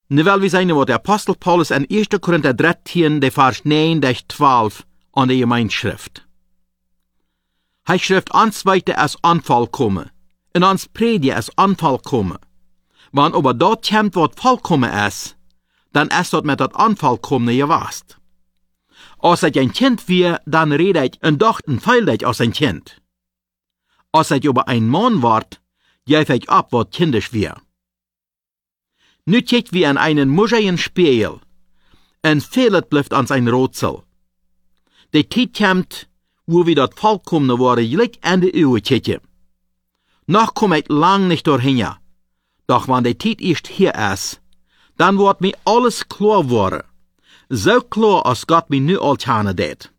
Nu wel we zijn wat de apostel Paulus in 1 Korinther 13, de vers 9 tot 12 aan de Gemeinschrift. Hij schrijft ons weiter als aanval komen, en ons predie als aanval komen. Want over dat komt wat volkomen is, dan is dat met dat aanval komen gewast. Als het een kind weer, dan redt het een dag en feilt het als een kind. Als het over een man wordt, geeft het op wat kindisch weer. Nu kijkt wie an einen muscheligen Spiegel, en vieles blijft ans ein Rätsel. De tijd komt, wo wir dat vollkommene worden gelijk aan de eeuwen kijken. Nog kom ik lang niet doorheen, doch wanneer de tijd eerst hier is, dan wordt mir alles klar worden. Zo klar als God mir nu al tjane deed.